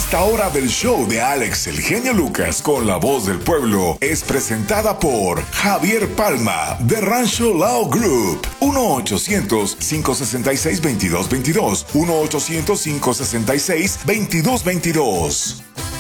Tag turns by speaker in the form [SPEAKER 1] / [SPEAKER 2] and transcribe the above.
[SPEAKER 1] Esta hora del show de Alex el Genio Lucas con la voz del pueblo es presentada por Javier Palma de Rancho Lao Group. 1-800-566-2222. 1-800-566-2222.